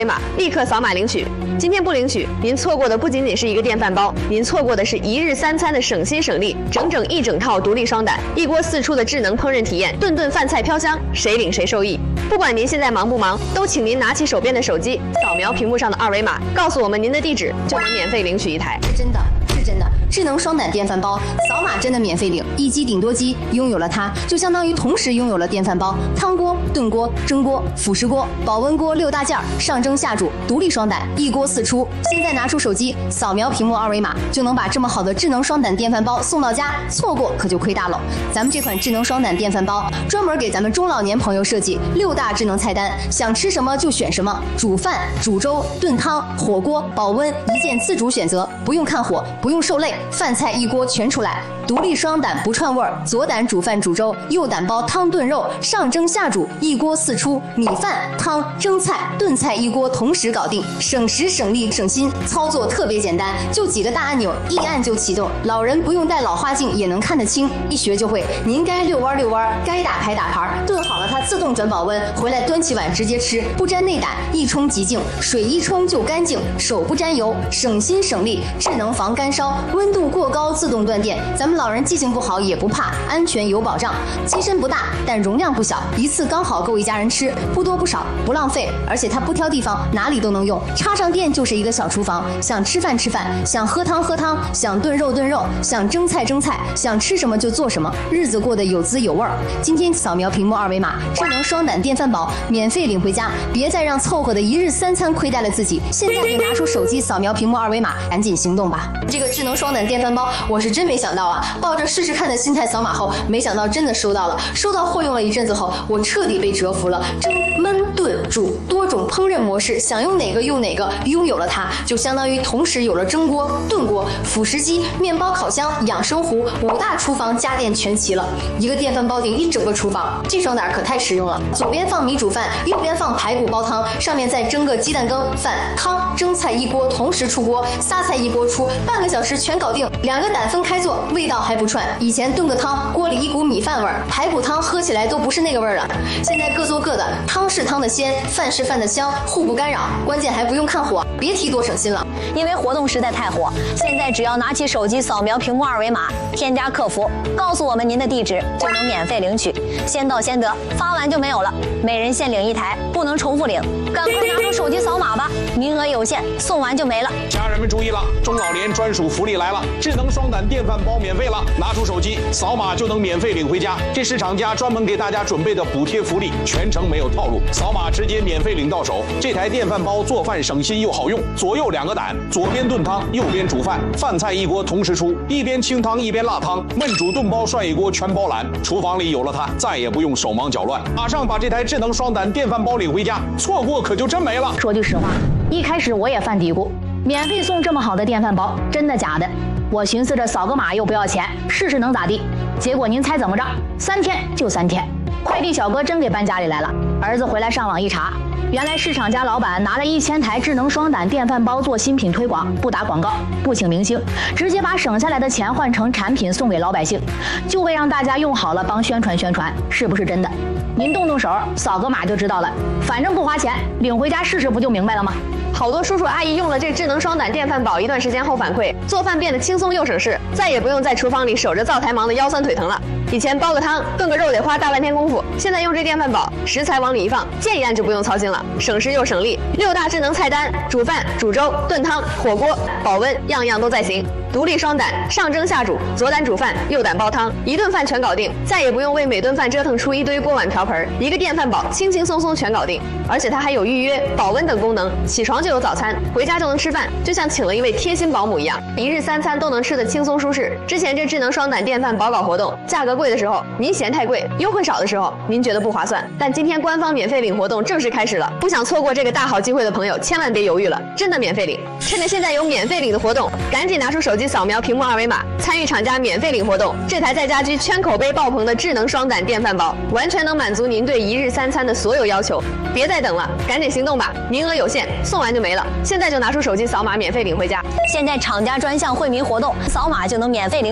码立刻扫码领取。今天不领取，您错过的不仅仅是一个电饭煲，您错过的是一日三餐的省心省力，整整一整套独立双胆，一锅四出的智能烹饪体验，顿顿饭菜飘香，谁领谁受益。不管您现在忙不忙，都请您拿起手边的手机，扫描屏幕上的二维码，告诉我们您的地址，就能免费领取一台。 是真的。智能双胆电饭煲，扫码真的免费领，一机顶多机，拥有了它，就相当于同时拥有了电饭煲、汤锅、炖锅、蒸锅、辅食锅、保温锅6大件，上蒸下煮，独立双胆，一锅四出。现在拿出手机，扫描屏幕二维码，就能把这么好的智能双胆电饭煲送到家，错过可就亏大了。咱们这款智能双胆电饭煲，专门给咱们中老年朋友设计6大智能菜单，想吃什么就选什么，煮饭、煮粥、炖汤、火锅、保温，一键自主选择，不用看火，不用受累。饭菜一锅全出来，独立双胆不串味儿，左胆煮饭煮粥，右胆煲汤炖肉，上蒸下煮，一锅四出，米饭、汤、蒸菜、炖菜一锅同时搞定，省时省力省心，操作特别简单，就几个大按钮，一按就启动，老人不用戴老花镜也能看得清，一学就会。您该遛弯遛弯，该打牌打牌，炖好了它自动转保温，回来端起碗直接吃，不沾内胆，一冲即净，水一冲就干净，手不沾油，省心省力，智能防干烧，温度过高自动断电，咱们老人记性不好也不怕，安全有保障。机身不大，但容量不小，一次刚好够一家人吃，不多不少，不浪费，而且它不挑地方，哪里都能用。插上电就是一个小厨房，想吃饭吃饭，想喝汤喝汤，想炖肉炖肉，想蒸菜蒸菜，想吃什么就做什么，日子过得有滋有味儿。今天扫描屏幕二维码，智能双胆电饭煲免费领回家，别再让凑合的一日三餐亏待了自己。现在就拿出手机扫描屏幕二维码，赶紧行动吧！这个智能双胆电饭煲，我是真没想到啊！抱着试试看的心态扫码后，没想到真的收到了。收到货用了一阵子后，我彻底被折服了。蒸、焖、炖、煮多种烹饪模式，想用哪个用哪个。拥有了它，就相当于同时有了蒸锅、炖锅、辅食机、面包烤箱、养生壶5大厨房家电全齐了。一个电饭煲顶一整个厨房，这双胆可太实用了。左边放米煮饭，右边放排骨煲汤，上面再蒸个鸡蛋羹、饭、汤、蒸菜一锅同时出锅，仨菜一锅出，半个小时全搞定。2个胆分开做，味道还不串。以前炖个汤，锅里一股米饭味儿，排骨汤喝起来都不是那个味儿了。现在各做各的，汤是汤的鲜，饭是饭的香，互不干扰，关键还不用看火，别提多省心了。 因为活动实在太火，现在只要拿起手机扫描屏幕二维码，添加客服，告诉我们您的地址，就能免费领取，先到先得，发完就没有了，每人限领1台，不能重复领，赶快拿出手机扫码吧，名额有限，送完就没了。 家人们注意了，中老年专属福利来了，智能双胆电饭煲免费了，拿出手机扫码就能免费领回家，这是厂家专门给大家准备的补贴福利，全程没有套路，扫码直接免费领到手。这台电饭煲做饭省心又好用，左右2个胆，左边炖汤，右边煮饭，饭菜一锅同时出，一边清汤一边辣汤，焖煮炖煲涮一锅全包揽。厨房里有了它，再也不用手忙脚乱，马上把这台智能双胆电饭煲领回家，错过可就真没了。 说句实话，一开始我也犯嘀咕，免费送这么好的电饭煲，真的假的？我寻思着扫个码又不要钱，试试能咋地？结果您猜怎么着？3天就3天，快递小哥真给搬家里来了。儿子回来上网一查，原来市场家老板拿了1000台智能双胆电饭煲做新品推广，不打广告，不请明星，直接把省下来的钱换成产品送给老百姓，就为让大家用好了帮宣传宣传，是不是真的？您动动手，扫个码就知道了，反正不花钱，领回家试试不就明白了吗？ 好多叔叔阿姨用了这智能双胆电饭煲一段时间后反馈，做饭变得轻松又省事，再也不用在厨房里守着灶台忙得腰酸腿疼了。以前煲个汤、炖个肉得花大半天功夫，现在用这电饭煲，食材往里一放，键一按就不用操心了，省时又省力。6大智能菜单，煮饭、煮粥、炖汤、火锅、保温，样样都在行。独立双胆，上蒸下煮，左胆煮饭，右胆煲汤，一顿饭全搞定，再也不用为每顿饭折腾出一堆锅碗瓢盆，一个电饭煲轻轻松松全搞定。而且它还有预约、保温等功能，起床就有早餐，回家就能吃饭，就像请了一位贴心保姆一样，一日3餐都能吃得轻松舒适。之前这智能双胆电饭煲搞活动，价格贵的时候您嫌太贵，优惠少的时候您觉得不划算，但今天官方免费领活动正式开始了，不想错过这个大好机会的朋友千万别犹豫了，真的免费领！趁着现在有免费领的活动，赶紧拿出手机扫描屏幕二维码，参与厂家免费领活动。这台在家居圈口碑爆棚的智能双胆电饭煲，完全能满足您对一日3餐的所有要求。别再等了，赶紧行动吧！名额有限，送完就没了。现在就拿出手机扫码免费领回家。 现在厂家专项惠民活动，扫码就能免费领取。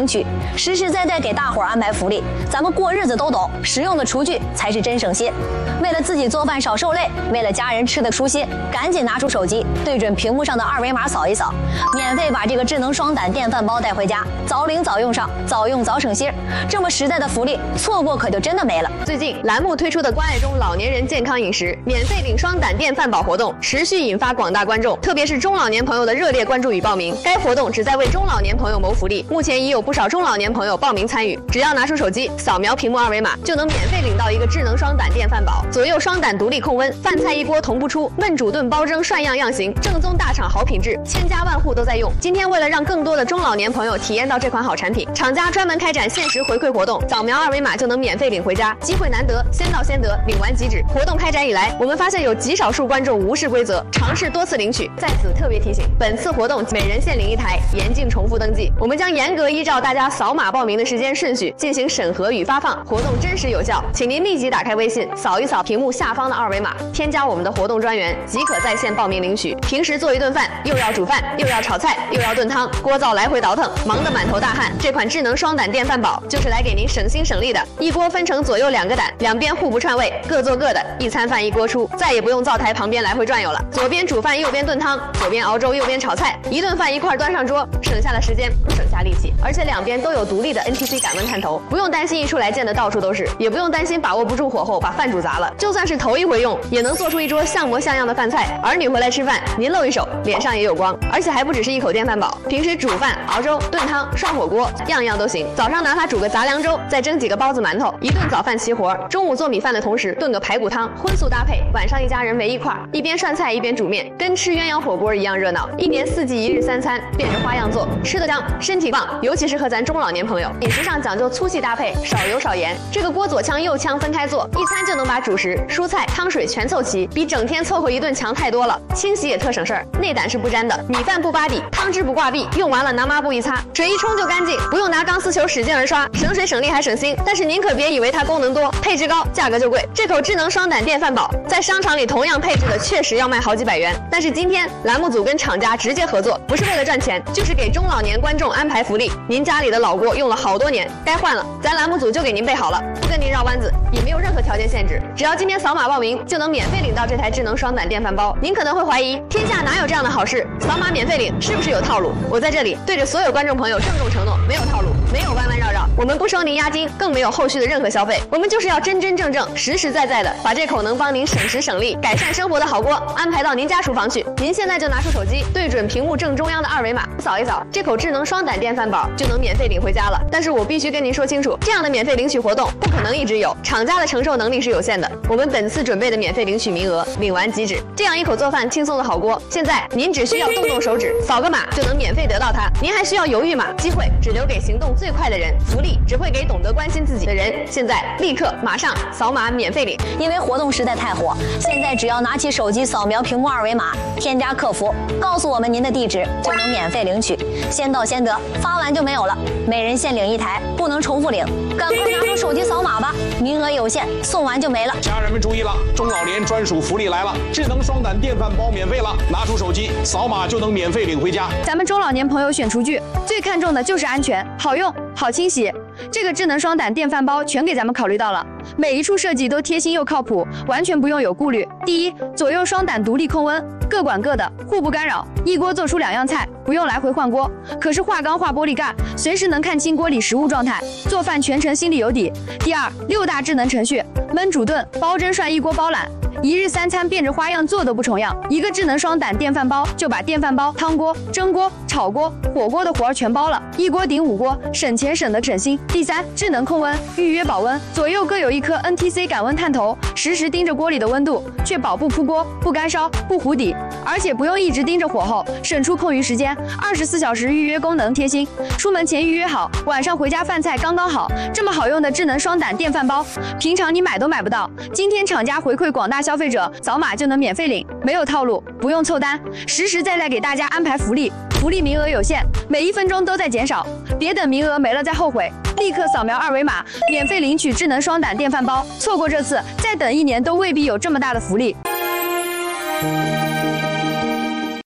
实实在在给大伙儿安排福利。咱们过日子都懂，实用的厨具才是真省心。为了自己做饭少受累，为了家人吃得舒心，赶紧拿出手机，对准屏幕上的二维码扫一扫，免费把这个智能双胆电饭煲带回家，早领早用上，早用早省心。这么实在的福利，错过可就真的没了。 最近栏目推出的关爱中老年人健康饮食免费领双胆电饭煲活动，持续引发广大观众，特别是中老年朋友的热烈关注与报名。该活动旨在为中老年朋友谋福利，目前已有不少中老年朋友报名参与。只要拿出手机扫描屏幕二维码，就能免费领到一个智能双胆电饭煲，左右双胆独立控温，饭菜一锅同步出，焖煮炖煲蒸涮样行，正宗大厂好品质，千家万户都在用。今天为了让更多的中老年朋友体验到这款好产品，厂家专门开展限时回馈活动，扫描二维码就能免费领回家，机会难得，先到先得，领完即止。活动开展以来，我们发现有极少数观众无视规则，尝试多次领取。在此特别提醒，本次活动每人限领一台，严禁重复登记。我们将严格依照大家扫码报名的时间顺序进行审核与发放，活动真实有效。请您立即打开微信，扫一扫屏幕下方的二维码，添加我们的活动专员，即可在线报名领取。平时做一顿饭，又要煮饭，又要炒菜，又要炖汤，锅灶来回倒腾，忙得满头大汗。这款智能双胆电饭煲就是来给您省心省力的。一锅分成左右2个胆，两边互不串味，各做各的，一餐饭一锅出，再也不用灶台旁边来回转悠了。左边煮饭，右边炖汤，左边熬粥，右边炒菜，一顿饭一块端上桌，省下了时间，不省下力气。而且两边都有独立的 NTC 感温探头，不用担心一出来溅得到处都是，也不用担心把握不住火候把饭煮砸了。就算是头一回用，也能做出一桌像模像样的饭菜。儿女回来吃饭，您露一手，脸上也有光。而且还不只是一口电饭煲，平时煮饭、熬粥、炖汤、涮火锅，样样都行。早上拿它煮个杂粮粥，再蒸几个包子馒头，一顿早饭齐活。中午做米饭的同时炖个排骨汤，荤素搭配，晚上一家人围一块，一边涮菜一边煮面，跟吃鸳鸯火锅一样热闹。一年4季1日3餐，变着花样做，吃得香，身体棒，尤其适合咱中老年朋友。饮食上讲究粗细搭配，少油少盐。这个锅左腔右腔分开做，一餐就能把主食、蔬菜、汤水全凑齐，比整天凑合一顿强太多了。清洗也特省事儿，内胆是不沾的，米饭不扒底，汤汁不挂壁，用完了拿抹布一擦，水一冲就干净，不用拿钢丝球使劲儿刷，省水省力还省心。但是您可别以为它功能多，配置高，价格就贵。这口智能双胆电饭煲在商场里同样配置的确实要卖好几百元，但是今天栏目组跟厂家直接合作，不是为了赚钱，就是给中老年观众安排福利。您家里的老锅用了好多年，该换了，咱栏目组就给您备好了，不跟您绕弯子，也没有任何条件限制，只要今天扫码报名，就能免费领到这台智能双胆电饭煲。您可能会怀疑，天下哪有这样的好事？扫码免费领是不是有套路？我在这里对着所有观众朋友郑重承诺，没有套路，没有弯弯绕绕，我们不收您押金，更没有后续的任何消费，我们就是要真真正正、实实在在的把这口能帮您省时省力、改善生活的好锅安排到您家厨房去。您现在就拿出手机，对准屏幕正中央的二维码，扫一扫，这口智能双胆电饭煲就能免费领回家了。但是我必须跟您说清楚，这样的免费领取活动不可能一直有，厂家的承受能力是有限的。我们本次准备的免费领取名额，领完即止。这样一口做饭轻松的好锅，现在您只需要动动手指，扫个码就能免费得到它。您还需要犹豫吗？机会只留给行动最快的人，福利只会给懂得关心自己的人。现在立刻马上扫码免费领。 因为活动实在太火，现在只要拿起手机扫描屏幕二维码，添加客服，告诉我们您的地址，就能免费领取，先到先得，发完就没有了。每人限领一台，不能重复领，赶快拿出手机扫码吧，名额有限，送完就没了。 家人们注意了，中老年专属福利来了，智能双胆电饭煲免费了，拿出手机扫码就能免费领回家。 咱们中老年朋友选厨具最看重的就是安全、好用、好清洗。这个智能双胆电饭煲全给咱们考虑到了，每一处设计都贴心又靠谱，完全不用有顾虑。第一，左右双胆独立控温，各管各的，互不干扰，一锅做出2样菜，不用来回换锅。可是化钢化玻璃盖，随时能看清锅里食物状态，做饭全程心里有底。第二，6大智能程序，焖煮炖、煲蒸涮一锅包揽，1日3餐变着花样做都不重样。一个智能双胆电饭煲就把电饭煲、汤锅、蒸锅、炒锅、火锅的活儿全包了，一锅顶5锅，省钱省得省心。第三，智能控温，预约保温，左右各有一颗 NTC 感温探头，实时盯着锅里的温度，确保不扑锅、不干烧、不糊底，而且不用一直盯着火候，省出空余时间。24小时预约功能贴心，出门前预约好，晚上回家饭菜刚刚好。这么好用的智能双胆电饭煲，平常你买都买不到。今天厂家回馈广大消费者，扫码就能免费领，没有套路，不用凑单，实实在在给大家安排福利。福利名额有限，每1分钟都在减少，别等名额没了再后悔。立刻扫描2维码，免费领取智能双胆电饭煲。错过这次，再等1年都未必有这么大的福利。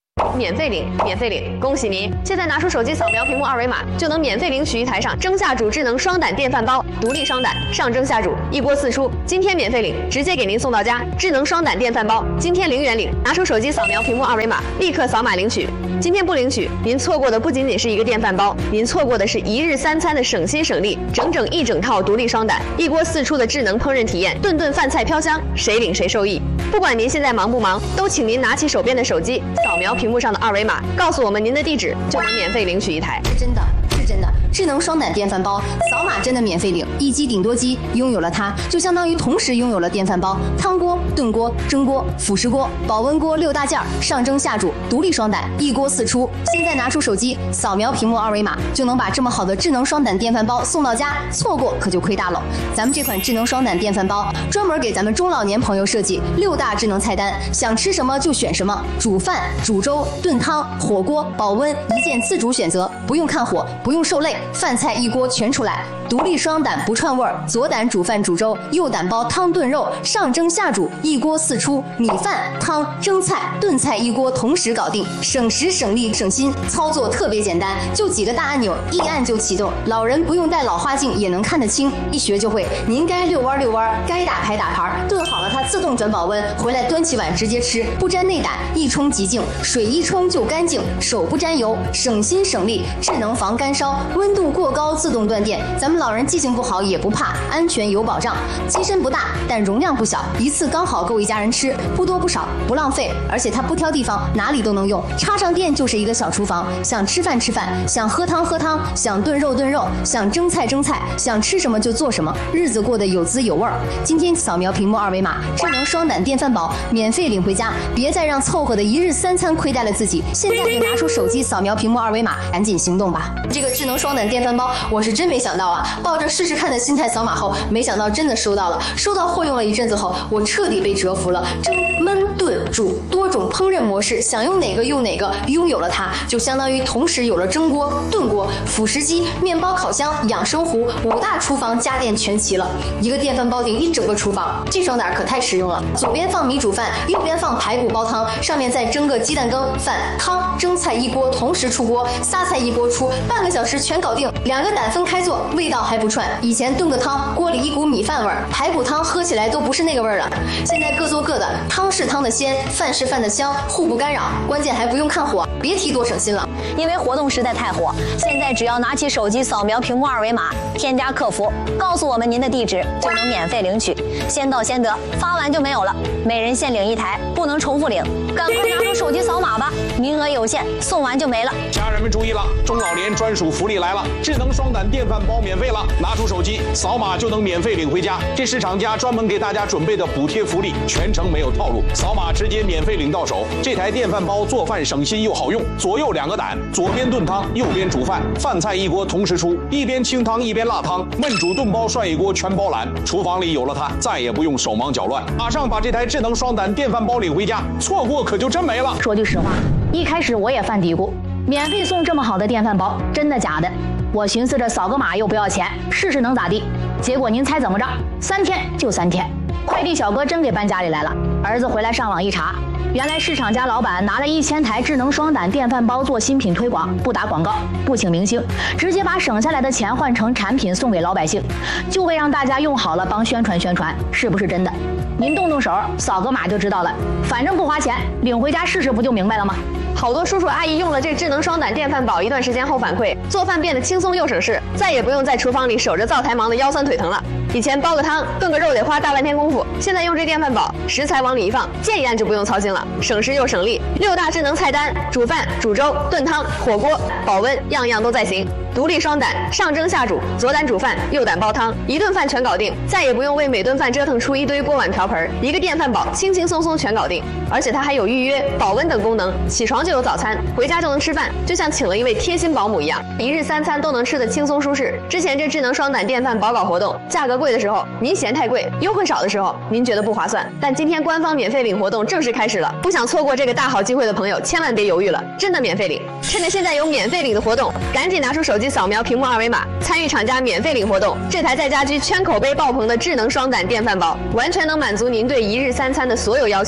免费领，免费领！恭喜您！现在拿出手机扫描屏幕二维码，就能免费领取一台上蒸下煮智能双胆电饭煲，独立双胆，上蒸下煮，一锅四出。今天免费领，直接给您送到家。智能双胆电饭煲，今天0元领！拿出手机扫描屏幕二维码，立刻扫码领取。今天不领取，您错过的不仅仅是一个电饭煲，您错过的是1日3餐的省心省力，整整一整套独立双胆，一锅四出的智能烹饪体验，顿顿饭菜飘香，谁领谁受益。不管您现在忙不忙，都请您拿起手边的手机，扫描屏幕上的二维码，告诉我们您的地址，就能免费领取一台。 是真的，是真的。智能双胆电饭煲，扫码真的免费领，一机顶多机，拥有了它，就相当于同时拥有了电饭煲、汤锅、炖锅、蒸锅、辅食锅、保温锅6大件，上蒸下煮，独立双胆，一锅四出。现在拿出手机，扫描屏幕二维码，就能把这么好的智能双胆电饭煲送到家，错过可就亏大了。咱们这款智能双胆电饭煲，专门给咱们中老年朋友设计6大智能菜单，想吃什么就选什么，煮饭、煮粥、炖汤、火锅、保温，一键自主选择，不用看火，不用受累。饭菜一锅全出来，独立双胆不串味儿，左胆煮饭煮粥，右胆煲汤炖肉，上蒸下煮，一锅四出，米饭、汤、蒸菜、炖菜一锅同时搞定，省时省力省心，操作特别简单，就几个大按钮，一按就启动，老人不用带老花镜也能看得清，一学就会。您该遛弯遛弯，该打牌打牌，炖好了它自动转保温，回来端起碗直接吃，不沾内胆，一冲即净，水一冲就干净，手不沾油，省心省力，智能防干烧，温度过高自动断电，咱们老人记性不好也不怕，安全有保障。机身不大，但容量不小，一次刚好够一家人吃，不多不少，不浪费，而且它不挑地方，哪里都能用，插上电就是一个小厨房，想吃饭吃饭，想喝汤喝汤，想炖肉炖肉，想蒸菜蒸菜，想吃什么就做什么，日子过得有滋有味儿。今天扫描屏幕二维码，智能双胆电饭煲免费领回家，别再让凑合的1日3餐亏待了自己，现在就拿出手机扫描屏幕二维码，赶紧行动吧。这个智能双胆电饭煲，我是真没想到啊！抱着试试看的心态扫码后，没想到真的收到了。收到货用了一阵子后，我彻底被折服了。蒸、焖、炖、煮多种烹饪模式，想用哪个用哪个。拥有了它，就相当于同时有了蒸锅、炖锅、辅食机、面包烤箱、养生壶5大厨房家电全齐了。一个电饭煲顶一整个厨房，这双胆可太实用了。左边放米煮饭，右边放排骨煲汤，上面再蒸个鸡蛋羹、饭、汤、蒸菜一锅同时出锅，仨菜一锅出，半个小时全搞定。2个胆分开做，味道还不串。以前炖个汤，锅里一股米饭味儿，排骨汤喝起来都不是那个味儿了。现在各做各的，汤是汤的鲜，饭是饭的香，互不干扰，关键还不用看火，别提多省心了。 因为活动实在太火，现在只要拿起手机扫描屏幕二维码，添加客服，告诉我们您的地址，就能免费领取，先到先得，发完就没有了，每人限领一台，不能重复领，赶快拿出手机扫码吧，名额有限，送完就没了。 家人们注意了，中老年专属福利来了，智能双胆电饭煲免费了，拿出手机扫码就能免费领回家。这是厂家专门给大家准备的补贴福利，全程没有套路，扫码直接免费领到手。这台电饭煲做饭省心又好用，左右2个胆，左边炖汤，右边煮饭，饭菜一锅同时出，一边清汤一边辣汤，焖煮炖煲涮一锅全包揽。厨房里有了它，再也不用手忙脚乱，马上把这台智能双胆电饭煲领回家，错过可就真没了。 说句实话，一开始我也犯嘀咕，免费送这么好的电饭煲，真的假的？我寻思着扫个码又不要钱，试试能咋地？结果您猜怎么着？3天就3天，快递小哥真给搬家里来了。儿子回来上网一查，原来市场家老板拿了1000台智能双胆电饭煲做新品推广，不打广告，不请明星，直接把省下来的钱换成产品送给老百姓，就为让大家用好了帮宣传宣传，是不是真的？您动动手，扫个码就知道了，反正不花钱，领回家试试不就明白了吗？ 好多叔叔阿姨用了这智能双胆电饭煲一段时间后反馈，做饭变得轻松又省事，再也不用在厨房里守着灶台忙得腰酸腿疼了。以前煲个汤、炖个肉得花大半天功夫，现在用这电饭煲，食材往里一放，键一按就不用操心了，省时又省力。6大智能菜单，煮饭、煮粥、炖汤、火锅、保温，样样都在行。独立双胆，上蒸下煮，左胆煮饭，右胆煲汤，一顿饭全搞定，再也不用为每顿饭折腾出一堆锅碗瓢盆，一个电饭煲轻轻松松全搞定。而且它还有预约、保温等功能，起床就有早餐，回家就能吃饭，就像请了一位贴心保姆一样，1日3餐都能吃得轻松舒适。之前这智能双胆电饭煲搞活动，价格贵的时候您嫌太贵，优惠少的时候您觉得不划算，但今天官方免费领活动正式开始了，不想错过这个大好机会的朋友千万别犹豫了，真的免费领！趁着现在有免费领的活动，赶紧拿出手机扫描屏幕二维码，参与厂家免费领活动。这台在家居圈口碑爆棚的智能双胆电饭煲，完全能满足您对1日3餐的所有要求。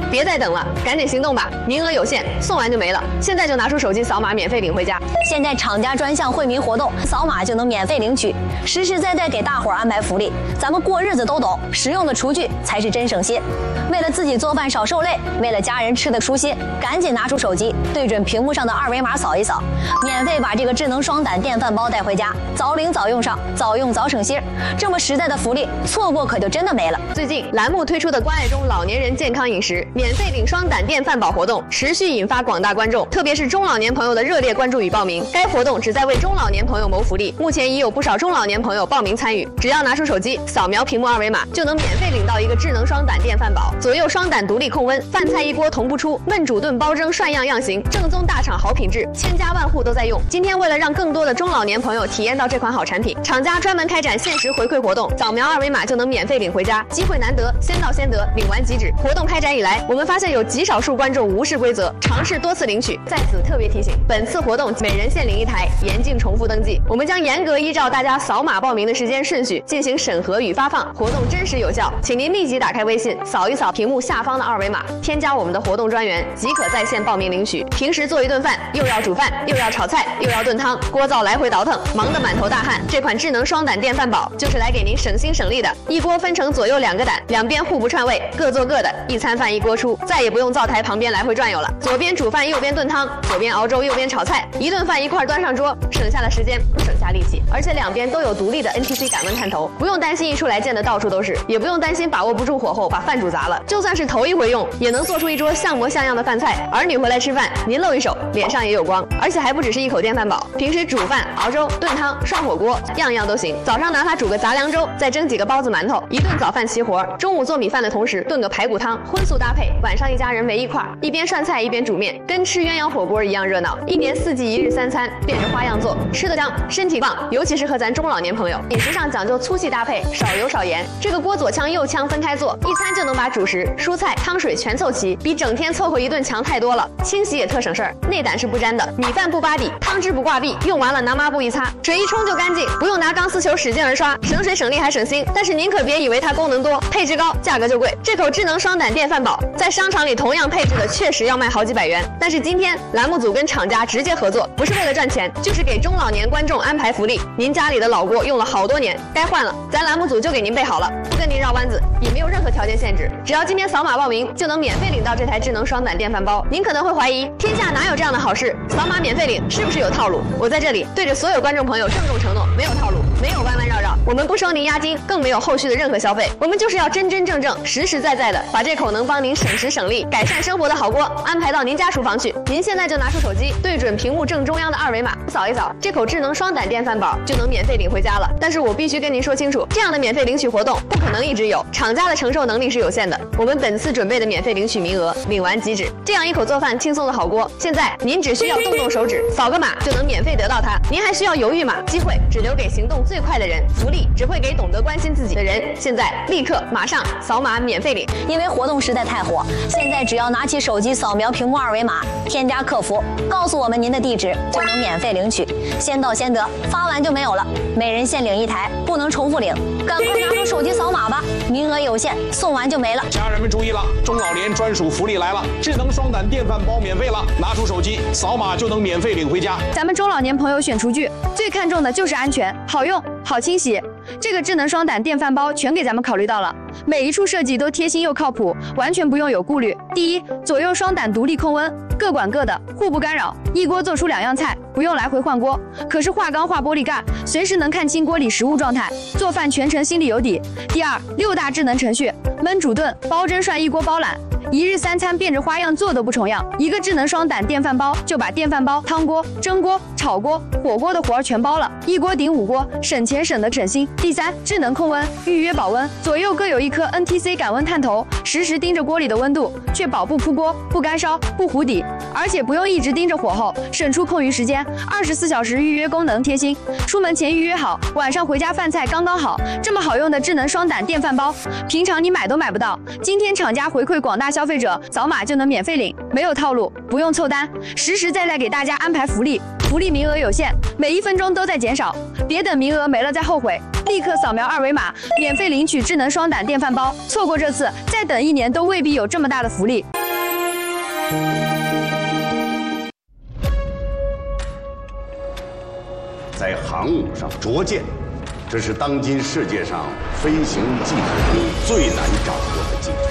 别再等了，赶紧行动吧，名额有限，送完就没了。现在就拿出手机扫码，免费领回家。 现在厂家专项惠民活动，扫码就能免费领取，实实在在给大伙儿安排福利。咱们过日子都懂，实用的厨具才是真省心。为了自己做饭少受累，为了家人吃得舒心，赶紧拿出手机，对准屏幕上的二维码扫一扫，免费把这个智能双胆电饭煲带回家，早领早用上，早用早省心。这么实在的福利，错过可就真的没了。 最近栏目推出的关爱中老年人健康饮食免费领双胆电饭煲活动，持续引发广大观众，特别是中老年朋友的热烈关注与报名。该活动旨在为中老年朋友谋福利，目前已有不少中老年朋友报名参与。只要拿出手机扫描屏幕二维码，就能免费领到一个智能双胆电饭煲，左右双胆独立控温，饭菜一锅同步出，焖煮炖煲蒸涮样行，正宗大厂好品质，千家万户都在用。今天为了让更多的中老年朋友体验到这款好产品，厂家专门开展限时回馈活动，扫描二维码就能免费领回家，机会难得，先到先得，领完即止。活动开展以来，我们发现有极少数观众无视规则，尝试多次领取。在此特别提醒，本次活动每人限领一台，严禁重复登记。我们将严格依照大家扫码报名的时间顺序进行审核与发放，活动真实有效，请您立即打开微信，扫一扫屏幕下方的二维码，添加我们的活动专员，即可在线报名领取。平时做一顿饭，又要煮饭，又要炒菜，又要炖汤，锅灶来回倒腾，忙得满头大汗。这款智能双胆电饭煲就是来给您省心省力的，一锅分成左右2个胆，两边互不串味，各做各的，一餐饭一锅出，再也不用灶台旁边来回转悠了。左边煮饭，右边炖汤，左边熬粥，右边炒菜，一顿饭一块端上桌，省下了时间，不省下力气。而且两边都有独立的 NTC 感温探头，不用担心一出来溅得到处都是，也不用担心把握不住火候把饭煮砸了。就算是头一回用，也能做出一桌像模像样的饭菜。儿女回来吃饭，您露一手，脸上也有光。而且还不只是一口电饭煲，平时煮饭、熬粥、炖汤、涮火锅，样样都行。早上拿它煮个杂粮粥，再蒸几个包子馒头，一顿早饭齐活。中午做米饭的同时炖个排骨汤，荤素搭配，晚上一家人围一块，一边涮菜一边煮面，跟吃鸳鸯火锅一样热闹。一年4季1日3餐，变着花样做，吃得香，身体棒，尤其适合咱中老年朋友。饮食上讲究粗细搭配，少油少盐。这个锅左腔右腔分开做，一餐就能把主食、蔬菜、汤水全凑齐，比整天凑合一顿强太多了。清洗也特省事儿，内胆是不沾的，米饭不扒底，汤汁不挂壁，用完了拿抹布一擦，水一冲就干净，不用拿钢丝球使劲儿刷，省水省力还省心。但是您可别以为它功能多，配置高，价格就贵。这口智能双胆电饭煲在商场里同样配置的确实要卖好几百元，但是今天栏目组跟厂家直接合作，不是为了赚钱，就是给中老年观众安排福利。您家里的老锅用了好多年，该换了，咱栏目组就给您备好了，不跟您绕弯子，也没有任何条件限制，只要今天扫码报名，就能免费领到这台智能双胆电饭煲。您可能会怀疑，天下哪有这样的好事？扫码免费领是不是有套路？我在这里对着所有观众朋友郑重承诺，没有套路，没有弯弯绕绕，我们不收您押金，更没有后续的任何消费，我们就是要真真正正、实实在在的把这口能帮您省时省力、改善生活的好锅安排到您家厨房去。您现在就拿出手机，对准屏幕正中央的二维码，扫一扫，这口智能双胆电饭煲就能免费领回家了。但是我必须跟您说清楚，这样的免费领取活动不可能一直有，厂家的承受能力是有限的。我们本次准备的免费领取名额，领完即止。这样一口做饭轻松的好锅，现在您只需要动动手指，扫个码就能免费得到它。您还需要犹豫吗？机会只留给行动最快的人，福利只会给懂得关心自己的人。现在立刻马上扫码免费领。 因为活动实在太火，现在只要拿起手机扫描屏幕二维码，添加客服，告诉我们您的地址，就能免费领取，先到先得，发完就没有了。每人限领一台，不能重复领，赶快拿出手机扫码吧，名额有限，送完就没了。 家人们注意了，中老年专属福利来了，智能双胆电饭煲免费了，拿出手机扫码就能免费领回家。 咱们中老年朋友选厨具，最看重的就是安全、好用、好清洗。这个智能双胆电饭煲全给咱们考虑到了，每一处设计都贴心又靠谱，完全不用有顾虑。第一，左右双胆独立控温，各管各的，互不干扰，一锅做出2样菜，不用来回换锅。可是化钢化玻璃盖，随时能看清锅里食物状态，做饭全程心里有底。第二，6大智能程序，焖煮炖、煲蒸涮一锅包揽，1日3餐变着花样做都不重样。一个智能双胆电饭煲就把电饭煲、汤锅、蒸锅、炒锅、火锅的活儿全包了，一锅顶5锅，省钱省得省心。第三，智能控温，预约保温，左右各有一颗 NTC 感温探头，实时盯着锅里的温度，确保不扑锅、不干烧、不糊底，而且不用一直盯着火候，省出空余时间。24小时预约功能贴心，出门前预约好，晚上回家饭菜刚刚好。这么好用的智能双胆电饭煲，平常你买都买不到。今天厂家回馈广大消费者，扫码就能免费领，没有套路，不用凑单，实实在在给大家安排福利。 福利名额有限，每1分钟都在减少，别等名额没了再后悔，立刻扫描2维码，免费领取智能双胆电饭煲。错过这次，再等1年都未必有这么大的福利。 在航母上着舰，这是当今世界上飞行技术中最难掌握的技术。